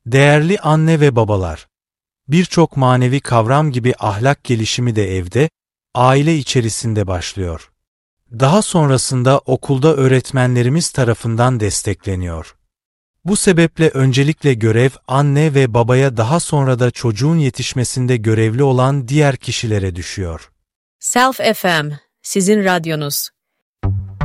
Değerli anne ve babalar, birçok manevi kavram gibi ahlak gelişimi de evde, aile içerisinde başlıyor. Daha sonrasında okulda öğretmenlerimiz tarafından destekleniyor. Bu sebeple öncelikle görev anne ve babaya, daha sonra da çocuğun yetişmesinde görevli olan diğer kişilere düşüyor. Self FM, sizin radyonuz.